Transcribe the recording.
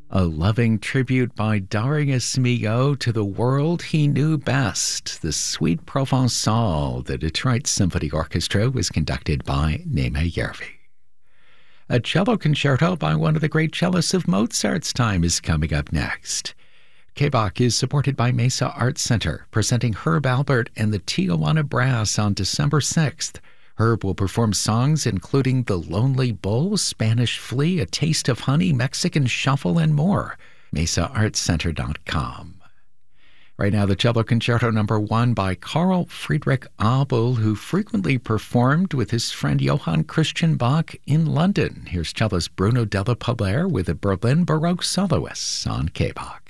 A loving tribute by Darius Milhaud to the world he knew best, the Suite Provençale. The Detroit Symphony Orchestra was conducted by Neema Järvi. A cello concerto by one of the great cellists of Mozart's time is coming up next. KBOC is supported by Mesa Arts Center, presenting Herb Alpert and the Tijuana Brass on December 6th. Herb will perform songs including The Lonely Bull, Spanish Flea, A Taste of Honey, Mexican Shuffle, and more. MesaArtsCenter.com. Right now, the cello concerto number 1 by Carl Friedrich Abel, who frequently performed with his friend Johann Christian Bach in London. Here's cellist Bruno Della Pobler with the Berlin Baroque Soloists on KBOC.